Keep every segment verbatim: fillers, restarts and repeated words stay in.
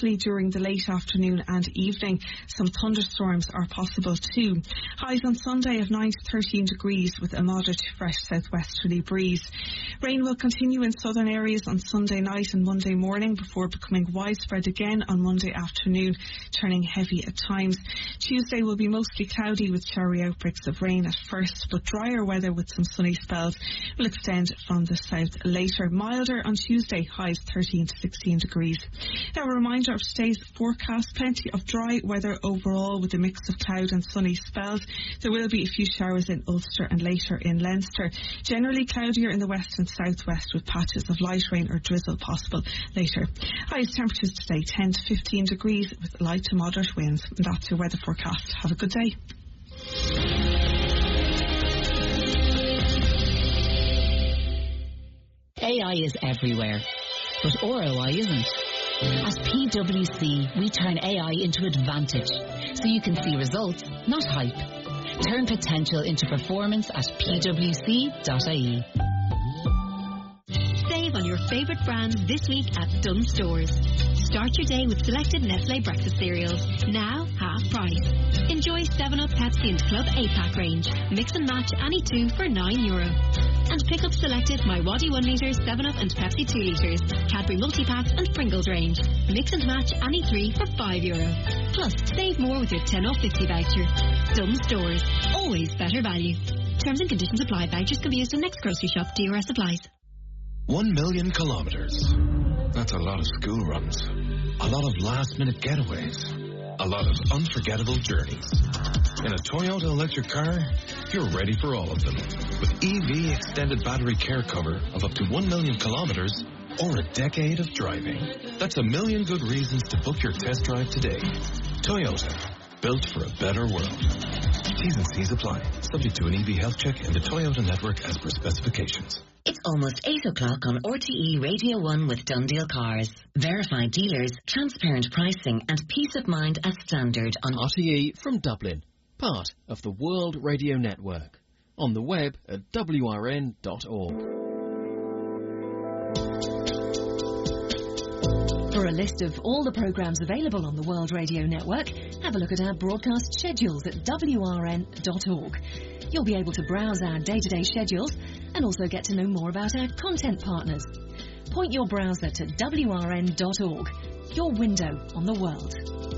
mostly during the late afternoon and evening. Some thunderstorms are possible too. Highs on Sunday of nine to thirteen degrees with a moderate to fresh southwesterly breeze. Rain will continue in southern areas on Sunday night and Monday morning before becoming widespread again on Monday afternoon, turning heavy at times. Tuesday will be mostly cloudy with showery outbreaks of rain at first, but drier weather with some sunny spells will extend from the south later. Milder on Tuesday, highs thirteen to sixteen degrees. Now a reminder of today's forecast. Plenty of dry weather overall with a mix of cloud and sunny spells. There will be a few showers in Ulster and later in Leinster. Generally cloudier in the west and southwest with patches of light rain or drizzle possible later. Highest temperatures today ten to fifteen degrees with light to moderate winds. And that's your weather forecast. Have a good day. A I is everywhere, but R O I isn't. At P W C, we turn A I into advantage, so you can see results, not hype. Turn potential into performance at p w c dot i e. Save on your favourite brands this week at Dunnes Stores. Start your day with selected Nestle breakfast cereals, now half price. Enjoy seven up, Pepsi and Club eight pack range. Mix and match any two for nine euro. And pick up selected My Waddy one litre, seven up and Pepsi two litres, Cadbury multi-packs and Pringles range. Mix and match any three for five euro. Plus, save more with your ten off fifty voucher. Dunnes Stores. Always better value. Terms and conditions apply. Vouchers can be used in next grocery shop. D R S applies. One million kilometres. That's a lot of school runs. A lot of last-minute getaways. A lot of unforgettable journeys. In a Toyota electric car, you're ready for all of them. With E V extended battery care cover of up to one million kilometres or a decade of driving. That's a million good reasons to book your test drive today. Toyota. Built for a better world. T's and C's apply. Subject to an E V health check and the Toyota network as per specifications. It's almost eight o'clock on R T E Radio one with Dundeel Cars. Verified dealers, transparent pricing and peace of mind as standard on R T E from Dublin, part of the World Radio Network. On the web at w r n dot org. For a list of all the programmes available on the World Radio Network, have a look at our broadcast schedules at w r n dot org. You'll be able to browse our day-to-day schedules and also get to know more about our content partners. Point your browser to w r n dot org, your window on the world.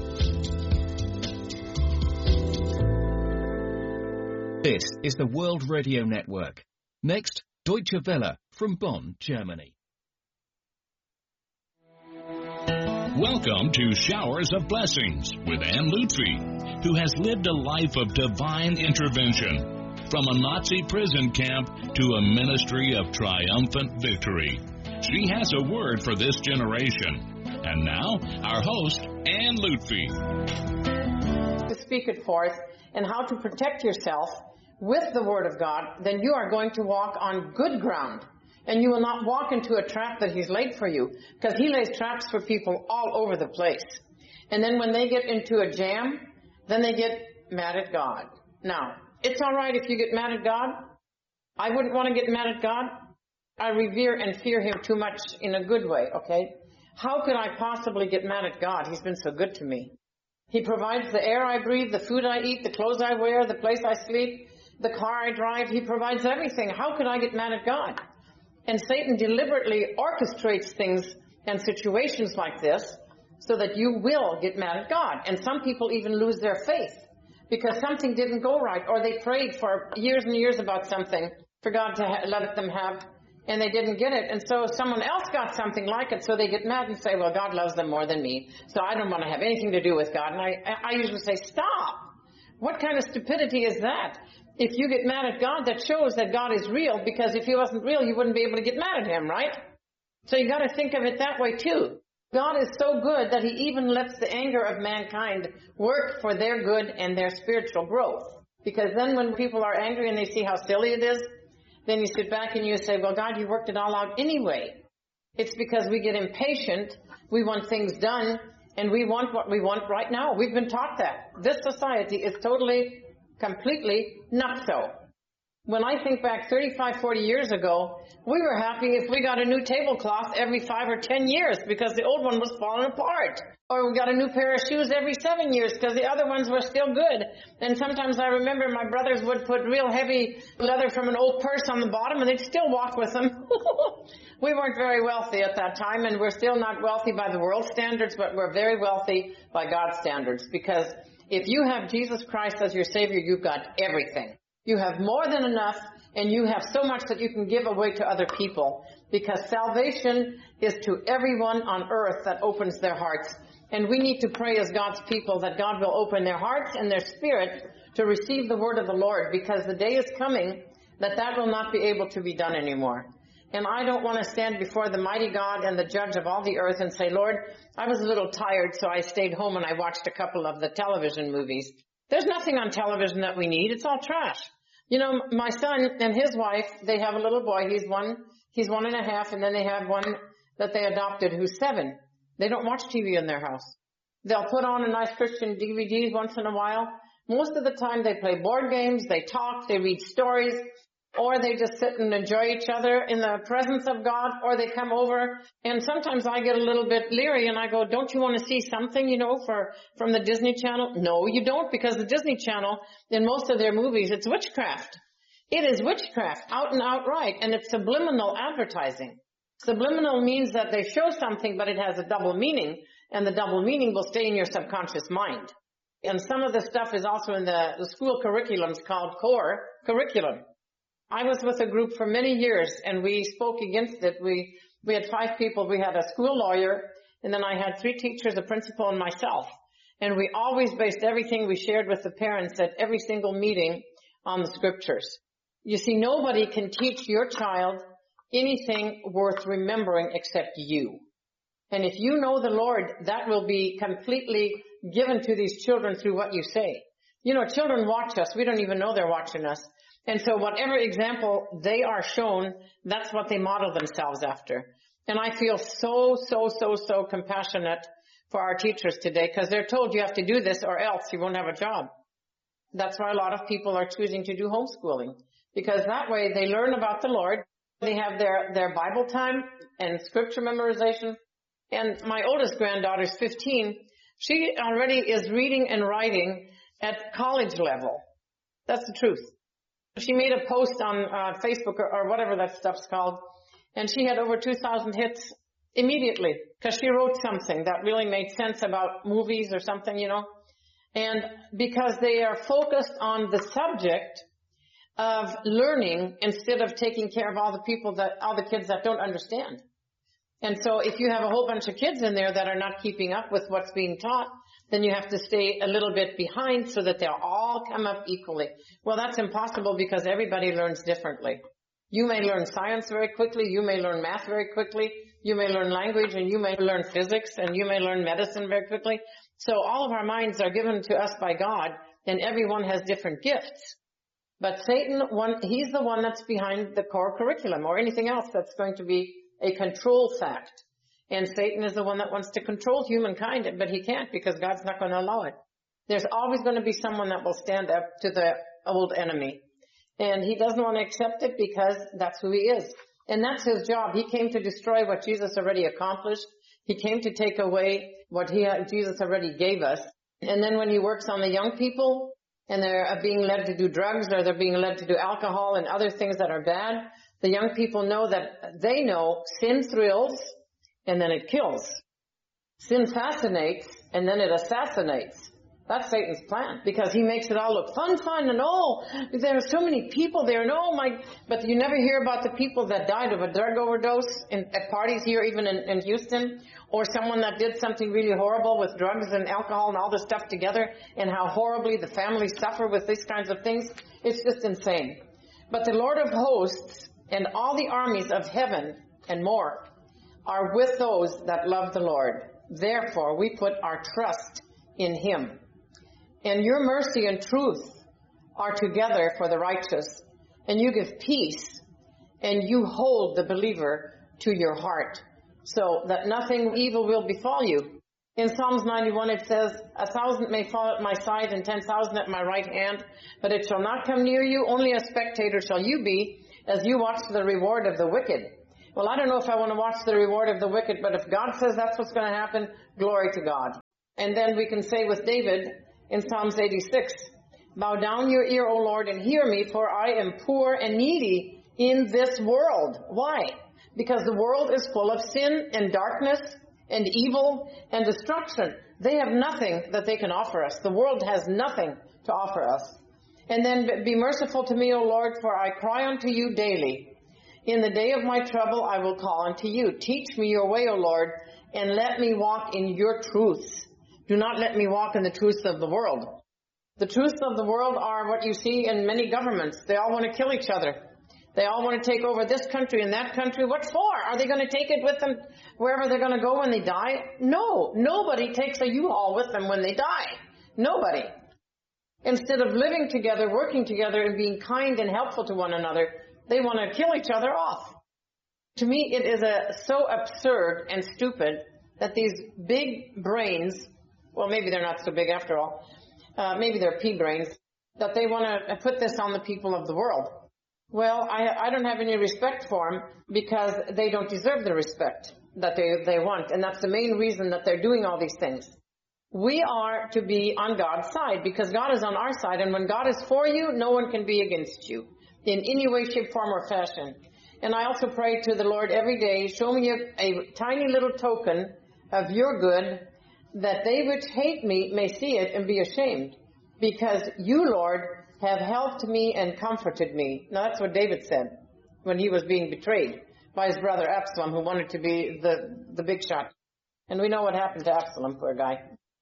This is the World Radio Network. Next, Deutsche Welle from Bonn, Germany. Welcome to Showers of Blessings with Anne Lutfi, who has lived a life of divine intervention, from a Nazi prison camp to a ministry of triumphant victory. She has a word for this generation. And now, our host, Anne Lutfi. To speak it forth and how to protect yourself with the Word of God, then you are going to walk on good ground. And you will not walk into a trap that He's laid for you, because He lays traps for people all over the place. And then when they get into a jam, then they get mad at God. Now, it's all right if you get mad at God. I wouldn't want to get mad at God. I revere and fear Him too much in a good way, okay? How could I possibly get mad at God? He's been so good to me. He provides the air I breathe, the food I eat, the clothes I wear, the place I sleep, the car I drive. He provides everything. How could I get mad at God? And Satan deliberately orchestrates things and situations like this so that you will get mad at God. And some people even lose their faith because something didn't go right, or they prayed for years and years about something for God to ha- let them have, and they didn't get it. And so someone else got something like it, so they get mad and say, well, God loves them more than me, so I don't want to have anything to do with God. And I, I usually say, stop. What kind of stupidity is that? If you get mad at God, that shows that God is real, because if He wasn't real, you wouldn't be able to get mad at Him, right? So you got to think of it that way too. God is so good that He even lets the anger of mankind work for their good and their spiritual growth. Because then when people are angry and they see how silly it is, then you sit back and you say, well, God, you worked it all out anyway. It's because we get impatient, we want things done, and we want what we want right now. We've been taught that. This society is totally, completely not so. When I think back thirty-five, forty years ago, we were happy if we got a new tablecloth every five or ten years because the old one was falling apart. Or we got a new pair of shoes every seven years because the other ones were still good. And sometimes I remember my brothers would put real heavy leather from an old purse on the bottom and they'd still walk with them. We weren't very wealthy at that time, and we're still not wealthy by the world standards, but we're very wealthy by God's standards. Because if you have Jesus Christ as your Savior, you've got everything. You have more than enough, and you have so much that you can give away to other people. Because salvation is to everyone on earth that opens their hearts. And we need to pray as God's people that God will open their hearts and their spirit to receive the word of the Lord. Because the day is coming that that will not be able to be done anymore. And I don't want to stand before the mighty God and the judge of all the earth and say, Lord, I was a little tired, so I stayed home and I watched a couple of the television movies. There's nothing on television that we need. It's all trash. You know, my son and his wife, they have a little boy. He's one, he's one and a half, and then they have one that they adopted who's seven. They don't watch T V in their house. They'll put on a nice Christian D V Ds once in a while. Most of the time they play board games, they talk, they read stories, or they just sit and enjoy each other in the presence of God, or they come over. And sometimes I get a little bit leery and I go, don't you want to see something, you know, for, from the Disney Channel? No, you don't, because the Disney Channel, in most of their movies, it's witchcraft. It is witchcraft, out and outright, and it's subliminal advertising. Subliminal means that they show something, but it has a double meaning, and the double meaning will stay in your subconscious mind. And some of the stuff is also in the, the school curriculums called core curriculum. I was with a group for many years, and we spoke against it. We we had five people. We had a school lawyer, and then I had three teachers, a principal, and myself. And we always based everything we shared with the parents at every single meeting on the scriptures. You see, nobody can teach your child anything worth remembering except you. And if you know the Lord, that will be completely given to these children through what you say. You know, children watch us. We don't even know they're watching us. And so whatever example they are shown, that's what they model themselves after. And I feel so, so, so, so compassionate for our teachers today, because they're told you have to do this or else you won't have a job. That's why a lot of people are choosing to do homeschooling, because that way they learn about the Lord. They have their, their Bible time and scripture memorization. And my oldest granddaughter's fifteen. She already is reading and writing at college level. That's the truth. She made a post on uh, Facebook or, or whatever that stuff's called, and she had over two thousand hits immediately because she wrote something that really made sense about movies or something, you know. And because they are focused on the subject of learning instead of taking care of all the people that, all the kids that don't understand. And so if you have a whole bunch of kids in there that are not keeping up with what's being taught, then you have to stay a little bit behind so that they'll all come up equally. Well, that's impossible because everybody learns differently. You may learn science very quickly, you may learn math very quickly, you may learn language, and you may learn physics, and you may learn medicine very quickly. So all of our minds are given to us by God, and everyone has different gifts. But Satan, one, he's the one that's behind the core curriculum or anything else that's going to be a control fact. And Satan is the one that wants to control humankind, but he can't because God's not going to allow it. There's always going to be someone that will stand up to the old enemy. And he doesn't want to accept it because that's who he is. And that's his job. He came to destroy what Jesus already accomplished. He came to take away what he Jesus already gave us. And then when he works on the young people and they're being led to do drugs or they're being led to do alcohol and other things that are bad, the young people know that they know sin thrills and then it kills. Sin fascinates and then it assassinates. That's Satan's plan, because he makes it all look fun, fun, and oh, there are so many people there, and oh my, but you never hear about the people that died of a drug overdose in, at parties here, even in, in Houston, or someone that did something really horrible with drugs and alcohol and all this stuff together, and how horribly the families suffer with these kinds of things. It's just insane. But the Lord of hosts and all the armies of heaven and more are with those that love the Lord. Therefore, we put our trust in him. And your mercy and truth are together for the righteous. And you give peace, and you hold the believer to your heart, so that nothing evil will befall you. In Psalms ninety-one it says, a thousand may fall at my side and ten thousand at my right hand, but it shall not come near you. Only a spectator shall you be as you watch the reward of the wicked. Well, I don't know if I want to watch the reward of the wicked, but if God says that's what's going to happen, glory to God. And then we can say with David in Psalms eighty-six, bow down your ear, O Lord, and hear me, for I am poor and needy in this world. Why? Because the world is full of sin and darkness and evil and destruction. They have nothing that they can offer us. The world has nothing to offer us. And then be merciful to me, O Lord, for I cry unto you daily. In the day of my trouble I will call unto you. Teach me your way, O Lord, and let me walk in your truths. Do not let me walk in the truths of the world. The truths of the world are what you see in many governments. They all want to kill each other. They all want to take over this country and that country. What for? Are they going to take it with them wherever they're going to go when they die? No. Nobody takes a U-Haul with them when they die. Nobody. Instead of living together, working together, and being kind and helpful to one another, they want to kill each other off. To me, it is a, so absurd and stupid that these big brains, well, maybe they're not so big after all, uh, maybe they're pea brains, that they want to put this on the people of the world. Well, I, I don't have any respect for them because they don't deserve the respect that they, they want. And that's the main reason that they're doing all these things. We are to be on God's side because God is on our side. And when God is for you, no one can be against you in any way, shape, form, or fashion. And I also pray to the Lord every day, show me a, a tiny little token of your good, that they which hate me may see it and be ashamed. Because you, Lord, have helped me and comforted me. Now that's what David said when he was being betrayed by his brother Absalom, who wanted to be the, the big shot. And we know what happened to Absalom, poor guy.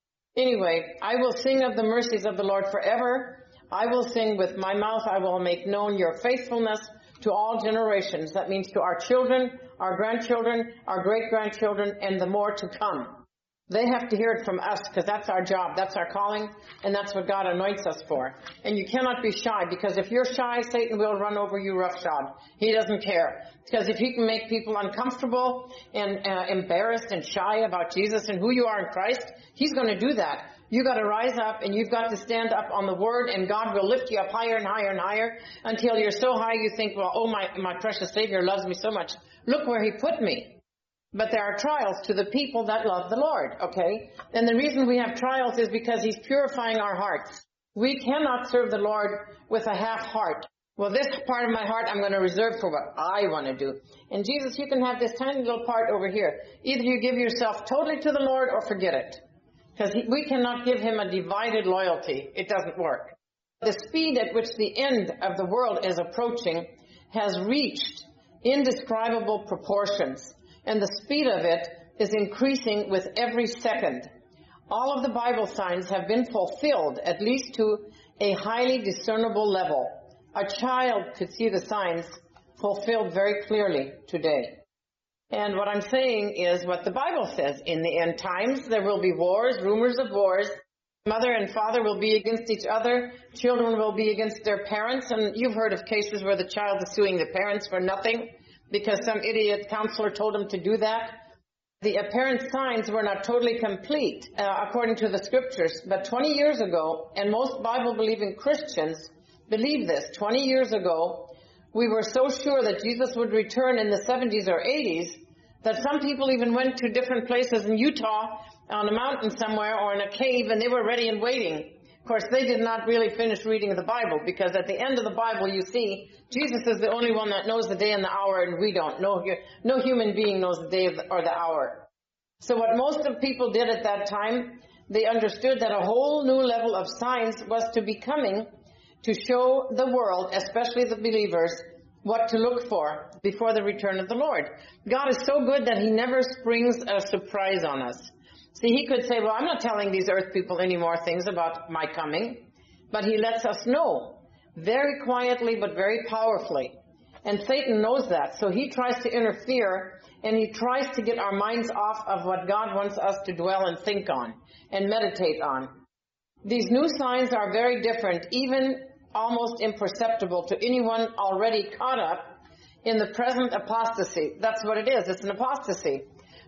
Anyway, I will sing of the mercies of the Lord forever. I will sing with my mouth. I will make known your faithfulness to all generations. That means to our children, our grandchildren, our great-grandchildren, and the more to come. They have to hear it from us because that's our job, that's our calling, and that's what God anoints us for. And you cannot be shy, because if you're shy, Satan will run over you roughshod. He doesn't care. Because if he can make people uncomfortable and uh, embarrassed and shy about Jesus and who you are in Christ, he's going to do that. You've got to rise up and you've got to stand up on the Word, and God will lift you up higher and higher and higher until you're so high you think, well, oh, my, my precious Savior loves me so much. Look where he put me. But there are trials to the people that love the Lord, okay? And the reason we have trials is because he's purifying our hearts. We cannot serve the Lord with a half heart. Well, this part of my heart I'm going to reserve for what I want to do. And Jesus, you can have this tiny little part over here. Either you give yourself totally to the Lord or forget it. Because we cannot give him a divided loyalty. It doesn't work. The speed at which the end of the world is approaching has reached indescribable proportions. And the speed of it is increasing with every second. All of the Bible signs have been fulfilled, at least to a highly discernible level. A child could see the signs fulfilled very clearly today. And what I'm saying is what the Bible says. In the end times, there will be wars, rumors of wars. Mother and father will be against each other. Children will be against their parents. And you've heard of cases where the child is suing the parents for nothing, because some idiot counselor told him to do that. The apparent signs were not totally complete, uh, according to the scriptures. But twenty years ago, and most Bible-believing Christians believe this, twenty years ago, we were so sure that Jesus would return in the seventies or eighties that some people even went to different places in Utah on a mountain somewhere or in a cave, and they were ready and waiting. Of course, they did not really finish reading the Bible, because at the end of the Bible, you see, Jesus is the only one that knows the day and the hour, and we don't. No, no human being knows the day or the hour. So what most of people did at that time, they understood that a whole new level of science was to be coming to show the world, especially the believers, what to look for before the return of the Lord. God is so good that he never springs a surprise on us. See, he could say, well, I'm not telling these earth people any more things about my coming. But he lets us know very quietly but very powerfully. And Satan knows that. So he tries to interfere, and he tries to get our minds off of what God wants us to dwell and think on and meditate on. These new signs are very different, even almost imperceptible to anyone already caught up in the present apostasy. That's what it is. It's an apostasy.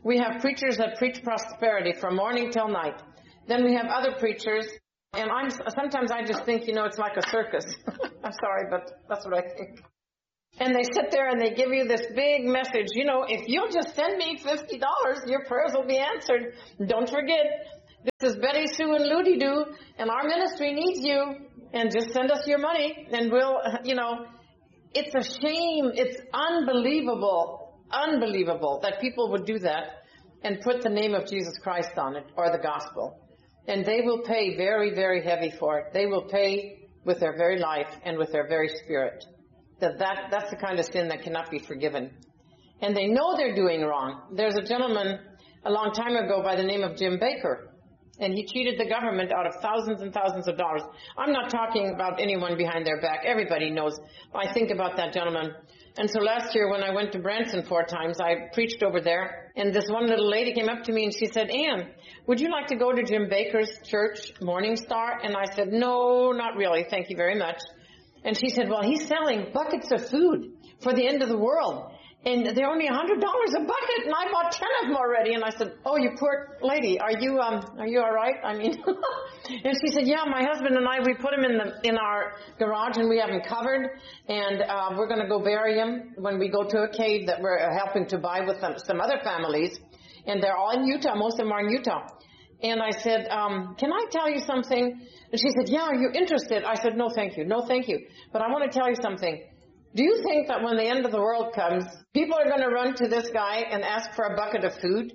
We have preachers that preach prosperity from morning till night. Then we have other preachers, and I'm sometimes I just think, you know, it's like a circus. I'm sorry, but that's what I think. And they sit there and they give you this big message, you know, if you'll just send me fifty dollars, your prayers will be answered. Don't forget, this is Betty Sue and Ludi Doo, and our ministry needs you, and just send us your money, and we'll, you know, it's a shame. It's unbelievable, unbelievable that people would do that and put the name of Jesus Christ on it or the gospel. And they will pay very, very heavy for it. They will pay with their very life and with their very spirit. That, that that's the kind of sin that cannot be forgiven. And they know they're doing wrong. There's a gentleman a long time ago by the name of Jim Baker, and he cheated the government out of thousands and thousands of dollars. I'm not talking about anyone behind their back. Everybody knows. I think about that gentleman. And so last year when I went to Branson four times, I preached over there, and this one little lady came up to me and she said, Ann, would you like to go to Jim Baker's church, Morning Star? And I said, no, not really. Thank you very much. And she said, well, he's selling buckets of food for the end of the world. And they're only a hundred dollars a bucket, and I bought ten of them already. And I said, "Oh, you poor lady, are you um, are you all right?" I mean, and she said, "Yeah, my husband and I, we put him in the in our garage, and we have him covered, and uh, we're going to go bury him when we go to a cave that we're helping to buy with some, some other families, and they're all in Utah. Most of them are in Utah." And I said, um, "Can I tell you something?" And she said, "Yeah, are you interested?" I said, "No, thank you, no, thank you. But I want to tell you something." Do you think that when the end of the world comes, people are going to run to this guy and ask for a bucket of food?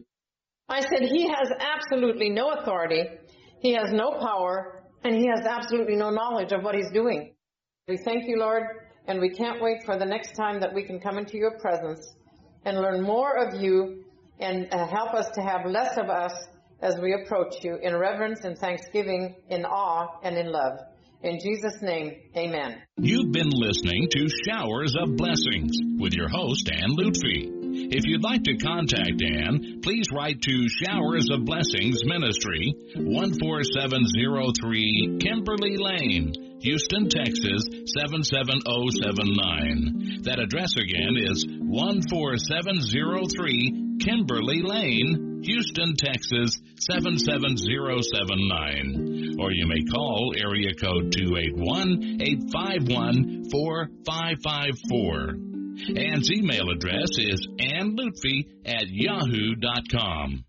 I said, he has absolutely no authority, he has no power, and he has absolutely no knowledge of what he's doing. We thank you, Lord, and we can't wait for the next time that we can come into your presence and learn more of you and uh, help us to have less of us as we approach you in reverence and thanksgiving, in awe and in love. In Jesus' name, amen. You've been listening to Showers of Blessings with your host, Ann Lutfi. If you'd like to contact Ann, please write to Showers of Blessings Ministry, one four seven zero three Kimberly Lane, Houston, Texas, seven seven zero seven nine. That address again is one four seven zero three Kimberly Lane, Houston, Texas, seven seven zero seven nine. Or you may call area code two eight one, eight five one, four five five four. Ann's email address is annlutfi at yahoo dot com.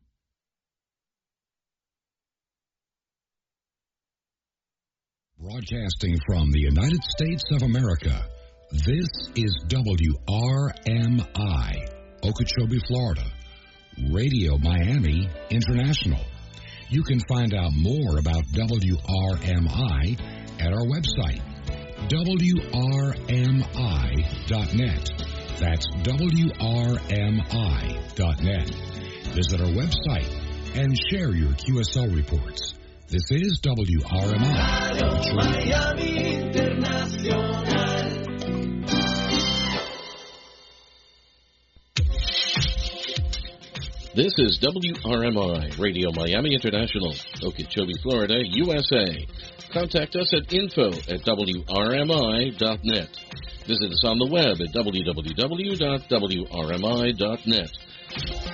Broadcasting from the United States of America, this is W R M I, Okeechobee, Florida, Radio Miami International. You can find out more about W R M I at our website, W R M I dot net. That's W R M I dot net. Visit our website and share your Q S L reports. This is W R M I. Radio Miami International. This is W R M I, Radio Miami International, Okeechobee, Florida, U S A. Contact us at info at W R M I dot net. Visit us on the web at w w w dot w r m i dot net.